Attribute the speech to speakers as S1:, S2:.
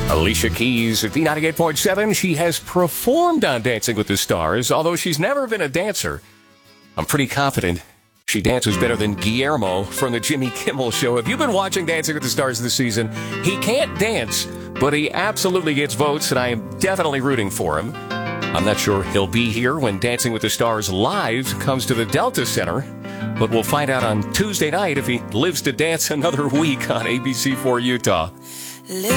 S1: Alicia Keys at V98.7. She has performed on Dancing with the Stars, although she's never been a dancer. I'm pretty confident she dances better than Guillermo from the Jimmy Kimmel Show. Have you been watching Dancing with the Stars this season? He can't dance, but he absolutely gets votes, and I am definitely rooting for him. I'm not sure he'll be here when Dancing with the Stars Live comes to the Delta Center, but we'll find out on Tuesday night if he lives to dance another week on ABC4 Utah.